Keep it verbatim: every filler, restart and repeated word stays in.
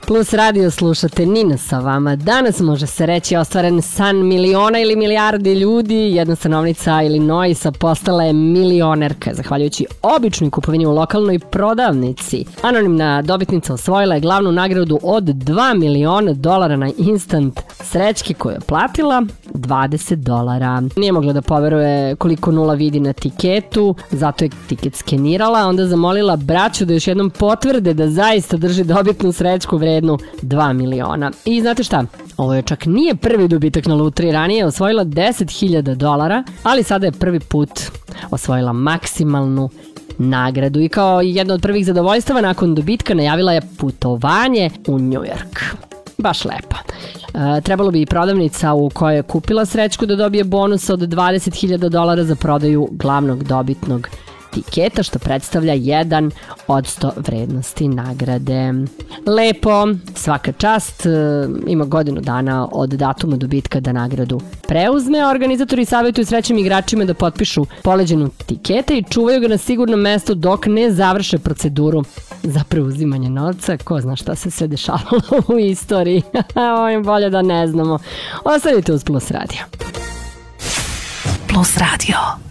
Plus radio slušate, Nina sa vama. Danas može se reći ostvaren san miliona ili milijardi ljudi. Jedna stanovnica Illinoisa postala je milionerka zahvaljujući običnoj kupovini u lokalnoj prodavnici. Anonimna dobitnica osvojila je glavnu nagradu od dva miliona dolara na instant srećke koju je platila dvadeset dolara. Nije mogla da poveruje koliko nula vidi na tiketu, zato je tiket skenirala, onda zamolila braću da još jednom potvrde da zaista drži dobitnu srećku vrednu dva miliona. I znate šta? Ovo je čak nije prvi dobitak na lutriji, ranije je osvojila deset hiljada dolara, ali sada je prvi put osvojila maksimalnu nagradu i kao jedna od prvih zadovoljstava nakon dobitka najavila je putovanje u New York. Baš lepa. E, trebalo bi i prodavnica u kojoj je kupila srećku da dobije bonus od dvadeset hiljada dolara za prodaju glavnog dobitnog tiketa, što predstavlja jedan od sto vrednosti nagrade. Lepo, svaka čast, ima godinu dana od datuma dobitka da nagradu preuzme. Organizatori savjetuju srećnim igračima da potpišu poleđenu tiketa i čuvaju ga na sigurnom mestu dok ne završe proceduru za preuzimanje novca. Ko zna šta se sve dešavalo u istoriji. Ovo je bolje da ne znamo. Ostanite uz Plus radio. Plus radio.